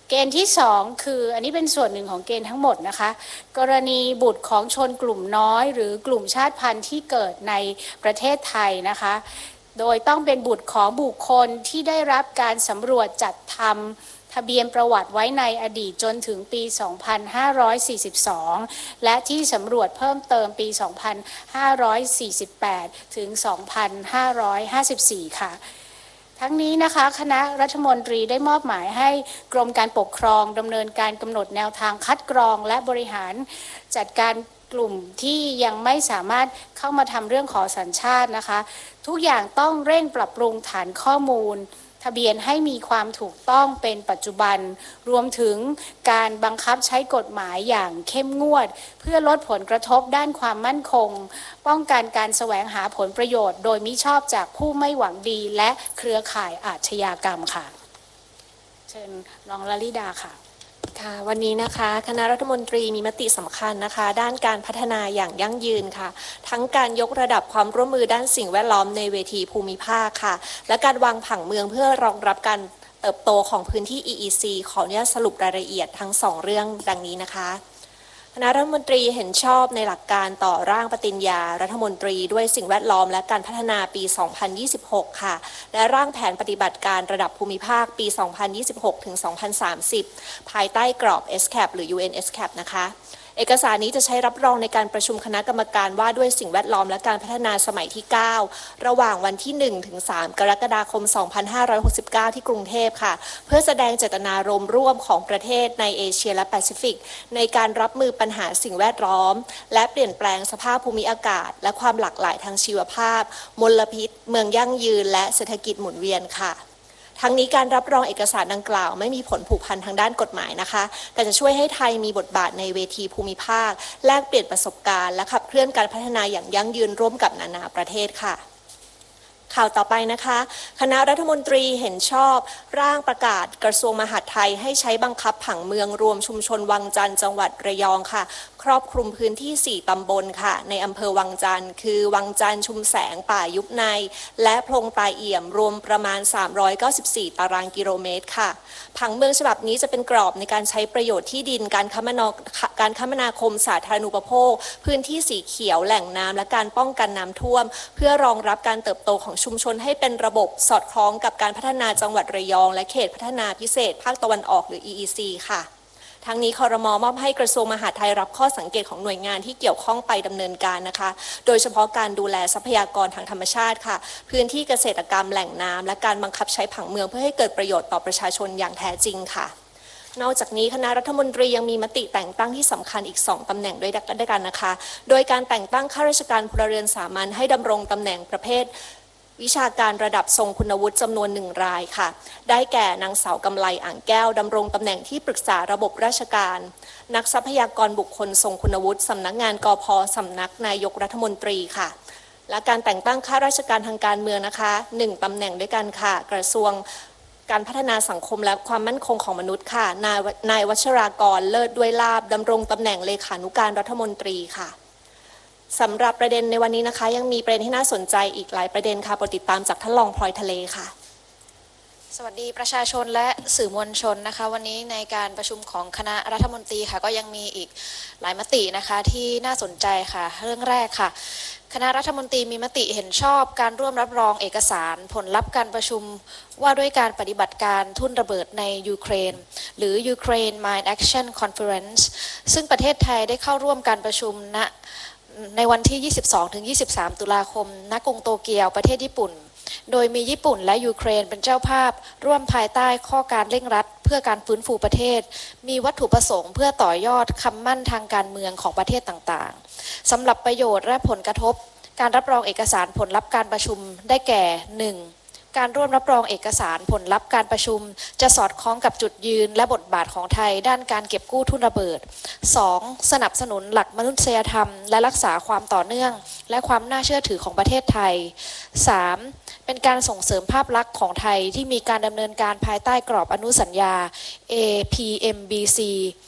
เกณฑ์ที่2คืออันนี้เป็นส่วนหนึ่งของเกณฑ์ทั้งหมดนะคะกรณีบุตรของชนกลุ่มน้อยหรือกลุ่มชาติพันธุ์ที่เกิดในประเทศไทยนะคะโดยต้องเป็นบุตรของบุคคลที่ได้รับการสำรวจจัดทำทะเบียนประวัติไว้ในอดีตจนถึงปี 2542 และที่สำรวจเพิ่มเติมปี 2548 ถึง 2554 ค่ะทั้งนี้นะคะคณะรัฐมนตรีได้มอบหมายให้กรมการปกครองดำเนินการกำหนดแนวทางคัดกรองและบริหารจัดการกลุ่มที่ยังไม่สามารถเข้ามาทำเรื่องขอสัญชาตินะคะทุกอย่างต้องเร่งปรับปรุงฐานข้อมูลทะเบียนให้มีความถูกต้องเป็นปัจจุบันรวมถึงการบังคับใช้กฎหมายอย่างเข้มงวดเพื่อลดผลกระทบด้านความมั่นคงป้องกันการแสวงหาผลประโยชน์โดยมิชอบจากผู้ไม่หวังดีและเครือข่ายอาชญากรรมค่ะเชิญน้องลลิดาค่ะค่ะวันนี้นะคะคณะรัฐมนตรีมีมติสำคัญนะคะด้านการพัฒนาอย่างยั่งยืนค่ะทั้งการยกระดับความร่วมมือด้านสิ่งแวดล้อมในเวทีภูมิภาคค่ะและการวางผังเมืองเพื่อรองรับการเติบโตของพื้นที่ EEC ขออนุญาตสรุปรายละเอียดทั้ง2เรื่องดังนี้นะคะคณะรัฐมนตรีเห็นชอบในหลักการต่อร่างปฏิญญารัฐมนตรีด้วยสิ่งแวดล้อมและการพัฒนาปี 2026 ค่ะและร่างแผนปฏิบัติการระดับภูมิภาคปี 2026 ถึง 2030 ภายใต้กรอบ SCAP หรือ UN SCAP นะคะเอกสารนี้จะใช้รับรองในการประชุมคณะกรรมการว่าด้วยสิ่งแวดล้อมและการพัฒนาสมัยที่ 9 ระหว่างวันที่ 1 ถึง 3 กรกฎาคม 2569 ที่กรุงเทพค่ะเพื่อแสดงเจตนารมณ์ร่วมของประเทศในเอเชียและแปซิฟิกในการรับมือปัญหาสิ่งแวดล้อมและเปลี่ยนแปลงสภาพภูมิอากาศและความหลากหลายทางชีวภาพมลพิษเมืองยั่งยืนและเศรษฐกิจหมุนเวียนค่ะทั้งนี้การรับรองเอกสารดังกล่าวไม่มีผลผูกพันทางด้านกฎหมายนะคะแต่จะช่วยให้ไทยมีบทบาทในเวทีภูมิภาคแลกเปลี่ยนประสบการณ์และขับเคลื่อนการพัฒนาอย่างยั่งยืนร่วมกับนานาประเทศค่ะข่าวต่อไปนะคะคณะรัฐมนตรีเห็นชอบร่างประกาศกระทรวงมหาดไทยให้ใช้บังคับผังเมืองรวมชุมชนวังจันทร์จังหวัดระยองค่ะครอบคลุมพื้นที่4ตำบลค่ะในอำเภอวังจันทร์คือวังจันทร์ชุมแสงป่ายุบในและพลงปลายเอี่ยมรวมประมาณ394ตารางกิโลเมตรค่ะผังเมืองฉบับนี้จะเป็นกรอบในการใช้ประโยชน์ที่ดินการคมนาคมสาธารณูปโภคพื้นที่สีเขียวแหล่งน้ำและการป้องกันน้ำท่วมเพื่อรองรับการเติบโตของชุมชนให้เป็นระบบสอดคล้องกับการพัฒนาจังหวัดระยองและเขตพัฒนาพิเศษภาคตะวันออกหรือ EEC ค่ะทั้งนี้ครม.มอบให้กระทรวงมหาดไทยรับข้อสังเกตของหน่วยงานที่เกี่ยวข้องไปดำเนินการนะคะโดยเฉพาะการดูแลทรัพยากรทางธรรมชาติค่ะพื้นที่เกษตรกรรมแหล่งน้ำและการบังคับใช้ผังเมืองเพื่อให้เกิดประโยชน์ต่อประชาชนอย่างแท้จริงค่ะนอกจากนี้คณะรัฐมนตรียังมีมติแต่งตั้งที่สำคัญอีก2ตำแหน่งด้วยกันนะคะโดยการแต่งตั้งข้าราชการพลเรือนสามัญให้ดำรงตำแหน่งประเภทวิชาการระดับทรงคุณวุฒิจำนวน1รายค่ะได้แก่นางสาวกำไลอ่างแก้วดำรงตำแหน่งที่ปรึกษาระบบราชการนักทรัพยากรบุคคลทรงคุณวุฒิสำนักงานกพ.สำนักนายกรัฐมนตรีค่ะและการแต่งตั้งข้าราชการทางการเมืองนะคะ1ตำแหน่งด้วยกันค่ะกระทรวงการพัฒนาสังคมและความมั่นคงของมนุษย์ค่ะนายวัชรากรเลิศด้วยลาภดำรงตำแหน่งเลขานุการรัฐมนตรีค่ะสำหรับประเด็นในวันนี้นะคะยังมีประเด็นที่น่าสนใจอีกหลายประเด็นค่ะโปรดติดตามจากท่านรองพลอยทะเลค่ะสวัสดีประชาชนและสื่อมวลชนนะคะวันนี้ในการประชุมของคณะรัฐมนตรีค่ะก็ยังมีอีกหลายมตินะคะที่น่าสนใจค่ะเรื่องแรกค่ะคณะรัฐมนตรีมีมติเห็นชอบการร่วมรับรองเอกสารผลลัพธ์การประชุมว่าด้วยการปฏิบัติการทุ่นระเบิดในยูเครนหรือ Ukraine Mine Action Conference ซึ่งประเทศไทยได้เข้าร่วมการประชุมในวันที่ 22-23 ตุลาคมณ กรุงโตเกียวประเทศญี่ปุ่นโดยมีญี่ปุ่นและยูเครนเป็นเจ้าภาพร่วมภายใต้ข้อการเร่งรัดเพื่อการฟื้นฟูประเทศมีวัตถุประสงค์เพื่อต่อยอดคำมั่นทางการเมืองของประเทศต่างๆสำหรับประโยชน์และผลกระทบการรับรองเอกสารผลลัพธ์การประชุมได้แก่ 1. การร่วมรับรองเอกสารผลลัพธ์การประชุมจะสอดคล้องกับจุดยืนและบทบาทของไทยด้านการเก็บกู้ทุนระเบิด 2. สนับสนุนหลักมนุษยธรรมและรักษาความต่อเนื่องและความน่าเชื่อถือของประเทศไทย 3. เป็นการส่งเสริมภาพลักษณ์ของไทยที่มีการดำเนินการภายใต้กรอบอนุสัญญา APMBC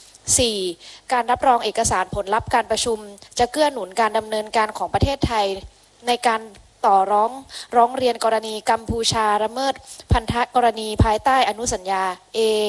4. การรับรองเอกสารผลลัพธ์การประชุมจะเกื้อหนุนการดำเนินการของประเทศไทยในการต่อร้องเรียนกรณีกัมพูชาละเมิดพันธกรณีภายใต้อนุสัญญา